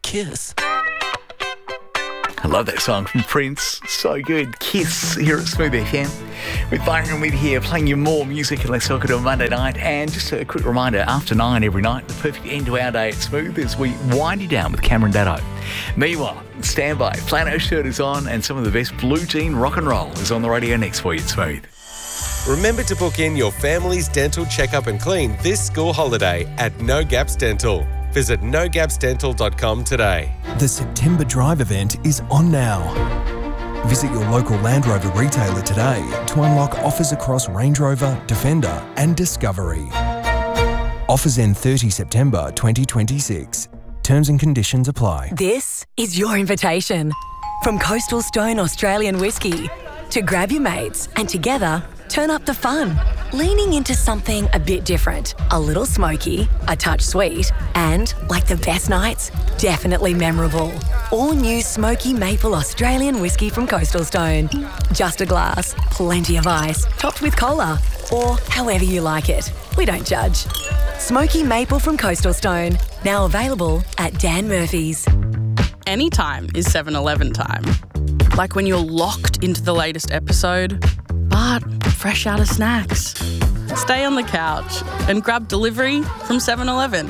Kiss. I love that song from Prince. So good. Kiss here at Smooth FM. With Byron and Weed here playing you more music and less soccer to a Monday night. And just a quick reminder, after 9 every night, the perfect end to our day at Smooth as we wind you down with Cameron Daddo. Meanwhile, stand by. Flano shirt is on and some of the best blue jean rock and roll is on the radio next for you at Smooth. Remember to book in your family's dental checkup and clean this school holiday at No Gaps Dental. Visit nogapsdental.com today. The September Drive event is on now. Visit your local Land Rover retailer today to unlock offers across Range Rover, Defender and Discovery. Offers end 30 September 2026. Terms and conditions apply. This is your invitation. From Coastal Stone Australian Whiskey to grab your mates and together turn up the fun. Leaning into something a bit different, a little smoky, a touch sweet, and, like the best nights, definitely memorable. All new Smoky Maple Australian Whiskey from Coastal Stone. Just a glass, plenty of ice, topped with cola, or however you like it. We don't judge. Smoky Maple from Coastal Stone, now available at Dan Murphy's. Anytime is 7-Eleven time. Like when you're locked into the latest episode, but fresh out of snacks. Stay on the couch and grab delivery from 7-Eleven.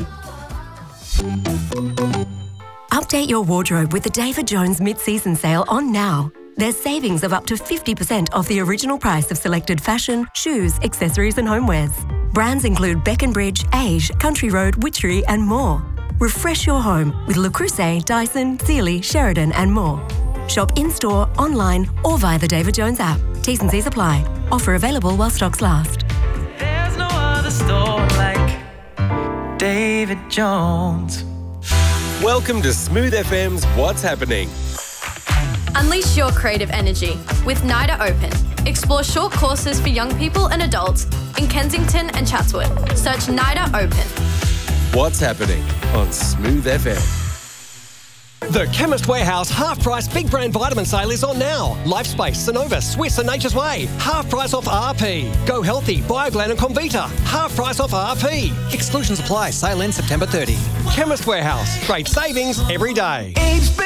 Update your wardrobe with the David Jones mid-season sale on now. There's savings of up to 50% off the original price of selected fashion, shoes, accessories and homewares. Brands include Beckenbridge, Age, Country Road, Witchery and more. Refresh your home with Le Creuset, Dyson, Sealy, Sheridan and more. Shop in-store, online or via the David Jones app. T's and C's apply. Offer available while stocks last. There's no other store like David Jones. Welcome to Smooth FM's What's Happening. Unleash your creative energy with NIDA Open. Explore short courses for young people and adults in Kensington and Chatswood. Search NIDA Open. What's Happening on Smooth FM. The Chemist Warehouse half-price big brand vitamin sale is on now. Lifespace, Sonova, Swiss and Nature's Way. Half price off RP. Go Healthy, Bioglan and Comvita. Half price off RP. Exclusions apply. Sale ends September 30. Chemist Warehouse. Great savings every day.